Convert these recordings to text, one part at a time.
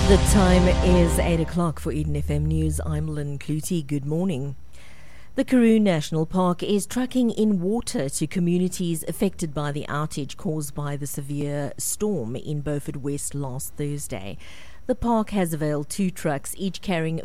The time is 8 o'clock for Eden FM News. I'm Lynn Clutie. Good morning. The Karoo National Park is trucking in water to communities affected by the outage caused by the severe storm in Beaufort West last Thursday. The park has availed 2 trucks, each carrying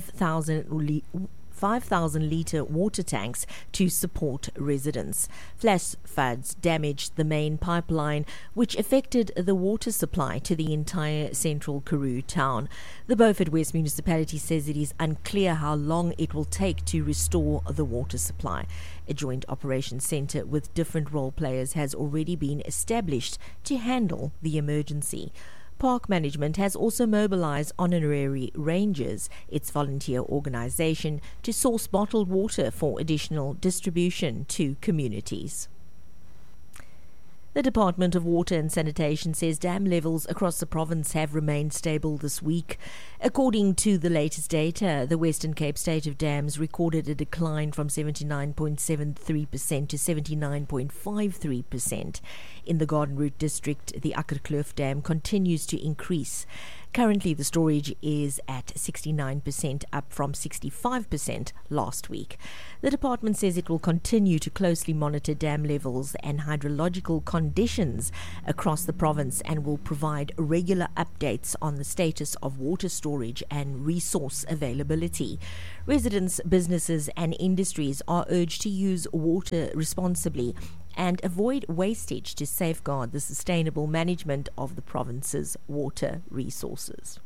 5,000-litre water tanks to support residents. Flash floods damaged the main pipeline, which affected the water supply to the entire central Karoo town. The Beaufort West municipality says it is unclear how long it will take to restore the water supply. A joint operations centre with different role players has already been established to handle the emergency. Park management has also mobilised honorary rangers, its volunteer organisation, to source bottled water for additional distribution to communities. The Department of Water and Sanitation says dam levels across the province have remained stable this week. According to the latest data, the Western Cape State of Dams recorded a decline from 79.73% to 79.53%. In the Garden Route district, the Akkerkloof Dam continues to increase. Currently, the storage is at 69%, up from 65% last week. The department says it will continue to closely monitor dam levels and hydrological conditions across the province and will provide regular updates on the status of water storage and resource availability. Residents, businesses and industries are urged to use water responsibly and avoid wastage to safeguard the sustainable management of the province's water resources.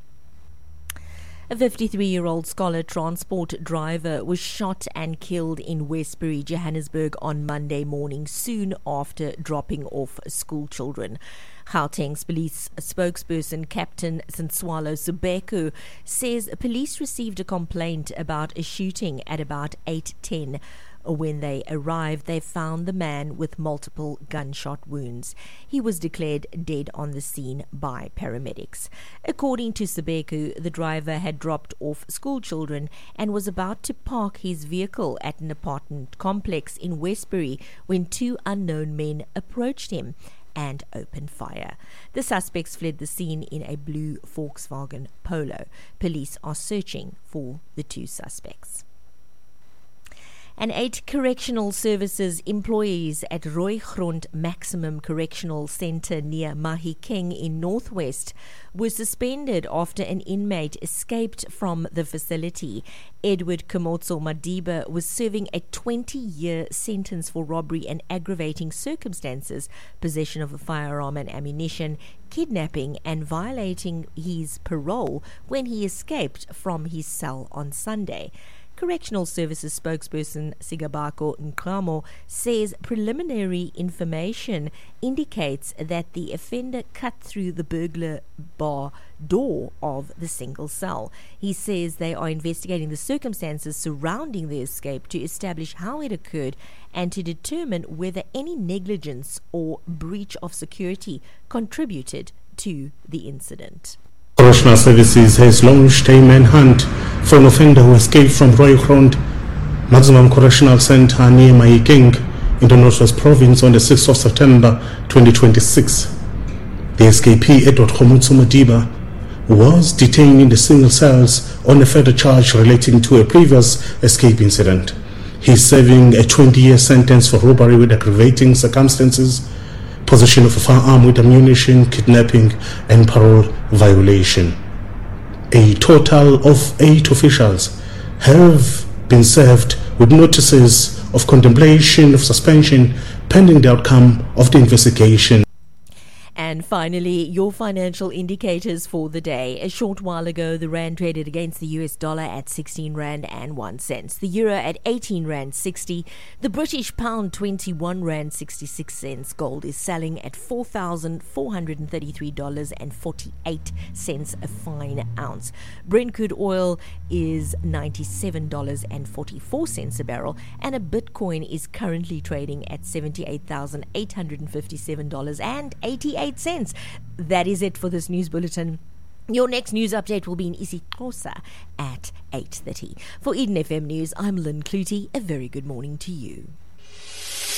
A 53-year-old scholar transport driver was shot and killed in Westbury, Johannesburg on Monday morning, soon after dropping off school children. Gauteng's police spokesperson, Captain Sinswalo Subeko, says police received a complaint about a shooting at about 8:10. When they arrived, they found the man with multiple gunshot wounds. He was declared dead on the scene by paramedics. According to Subeko, the driver had dropped off school children and was about to park his vehicle at an apartment complex in Westbury when 2 unknown men approached him and opened fire. The suspects fled the scene in a blue Volkswagen Polo. Police are searching for the 2 suspects. And 8 correctional services employees at Rooigrond Maximum Correctional Centre near Mahikeng in Northwest were suspended after an inmate escaped from the facility. Edward Komotso Madiba was serving a 20-year sentence for robbery and aggravating circumstances, possession of a firearm and ammunition, kidnapping and violating his parole when he escaped from his cell on Sunday. Correctional Services spokesperson Sigabako Nkramo says preliminary information indicates that the offender cut through the burglar bar door of the single cell. He says they are investigating the circumstances surrounding the escape to establish how it occurred and to determine whether any negligence or breach of security contributed to the incident. Correctional Services has launched a manhunt for an offender who escaped from Rooigrond Maximum Correctional Centre near Mahikeng in the Northwest Province on the 6th of September 2026. The escapee, Edward Komotso Madiba, was detained in the single cells on a further charge relating to a previous escape incident. He is serving a 20-year sentence for robbery with aggravating circumstances, possession of a firearm with ammunition, kidnapping and parole violation. A total of 8 officials have been served with notices of contemplation of suspension pending the outcome of the investigation. And finally, your financial indicators for the day. A short while ago, the rand traded against the US dollar at 16 rand and 1 cent. The euro at 18 rand 60. The British pound 21 rand 66 cents. Gold is selling at $4,433.48 a fine ounce. Brent crude oil is $97.44 a barrel, and a Bitcoin is currently trading at $78,857.88. That is it for this news bulletin. Your next news update will be in isiXhosa at 8:30. For Eden FM News, I'm Lynn Clutie. A very good morning to you.